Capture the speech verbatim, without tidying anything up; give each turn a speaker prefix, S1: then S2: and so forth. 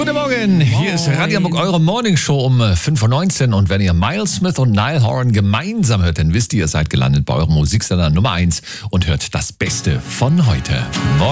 S1: Guten Morgen, hier ist Radio Hamburg, eure Morning Show um fünf Uhr neunzehn. Und wenn ihr Miles Smith und Niall Horan gemeinsam hört, dann wisst ihr, ihr seid gelandet bei eurem Musiksender Nummer eins und hört das Beste von heute. Morgen.